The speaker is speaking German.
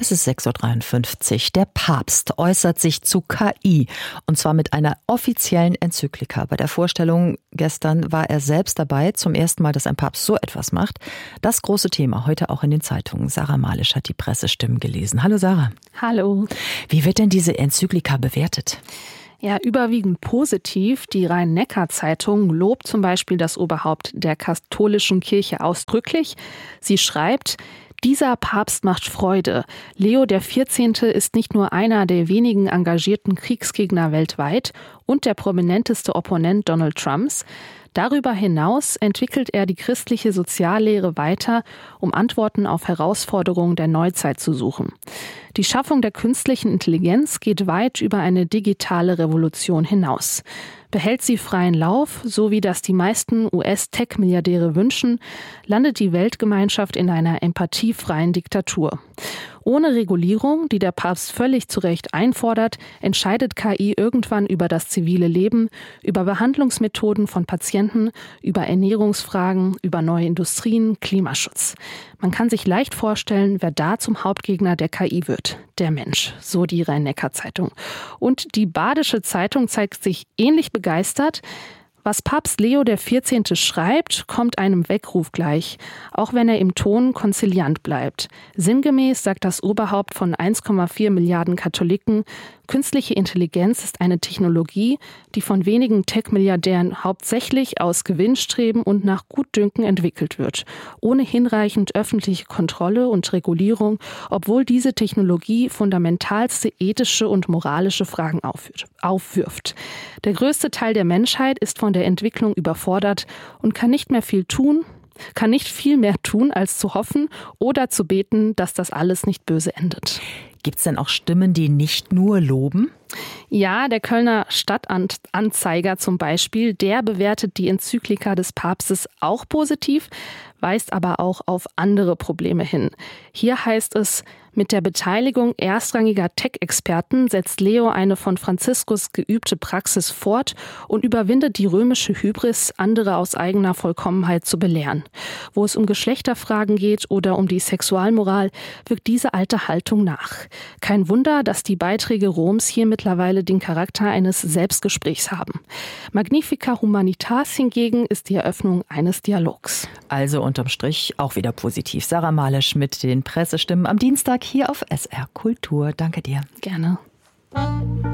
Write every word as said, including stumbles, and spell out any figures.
Es ist sechs Uhr dreiundfünfzig. Der Papst äußert sich zu K I, und zwar mit einer offiziellen Enzyklika. Bei der Vorstellung gestern war er selbst dabei. Zum ersten Mal, dass ein Papst so etwas macht. Das große Thema heute auch in den Zeitungen. Sarah Malisch hat die Pressestimmen gelesen. Hallo Sarah. Hallo. Wie wird denn diese Enzyklika bewertet? Ja, überwiegend positiv. Die Rhein-Neckar-Zeitung lobt zum Beispiel das Oberhaupt der katholischen Kirche ausdrücklich. Sie schreibt: Dieser Papst macht Freude. Leo der Vierzehnte ist nicht nur einer der wenigen engagierten Kriegsgegner weltweit und der prominenteste Opponent Donald Trumps. Darüber hinaus entwickelt er die christliche Soziallehre weiter, um Antworten auf Herausforderungen der Neuzeit zu suchen. Die Schaffung der künstlichen Intelligenz geht weit über eine digitale Revolution hinaus. Behält sie freien Lauf, so wie das die meisten U S-Tech-Milliardäre wünschen, landet die Weltgemeinschaft in einer empathiefreien Diktatur. Ohne Regulierung, die der Papst völlig zu Recht einfordert, entscheidet K I irgendwann über das zivile Leben, über Behandlungsmethoden von Patienten, über Ernährungsfragen, über neue Industrien, Klimaschutz. Man kann sich leicht vorstellen, wer da zum Hauptgegner der K I wird. Der Mensch, so die Rhein-Neckar-Zeitung. Und die Badische Zeitung zeigt sich ähnlich begeistert. Was Papst Leo der Vierzehnte schreibt, kommt einem Weckruf gleich, auch wenn er im Ton konziliant bleibt. Sinngemäß sagt das Oberhaupt von eins Komma vier Milliarden Katholiken, künstliche Intelligenz ist eine Technologie, die von wenigen Tech-Milliardären hauptsächlich aus Gewinnstreben und nach Gutdünken entwickelt wird, ohne hinreichend öffentliche Kontrolle und Regulierung, obwohl diese Technologie fundamentalste ethische und moralische Fragen aufwirft. Der größte Teil der Menschheit ist von der Entwicklung überfordert und kann nicht mehr viel tun, kann nicht viel mehr tun, als zu hoffen oder zu beten, dass das alles nicht böse endet. Gibt es denn auch Stimmen, die nicht nur loben? Ja, der Kölner Stadtanzeiger zum Beispiel, der bewertet die Enzyklika des Papstes auch positiv, weist aber auch auf andere Probleme hin. Hier heißt es: Mit der Beteiligung erstrangiger Tech-Experten setzt Leo eine von Franziskus geübte Praxis fort und überwindet die römische Hybris, andere aus eigener Vollkommenheit zu belehren. Wo es um Geschlechterfragen geht oder um die Sexualmoral, wirkt diese alte Haltung nach. Kein Wunder, dass die Beiträge Roms hier mittlerweile den Charakter eines Selbstgesprächs haben. Magnifica Humanitas hingegen ist die Eröffnung eines Dialogs. Also unterm Strich auch wieder positiv. Sarah Malisch mit den Pressestimmen am Dienstag hier auf S R Kultur. Danke dir. Gerne.